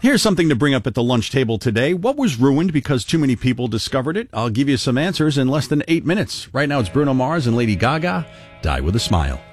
Here's something to bring up at the lunch table today. What was ruined because too many people discovered it? I'll give you some answers in less than 8 minutes. Right now it's Bruno Mars and Lady Gaga. Die with a Smile.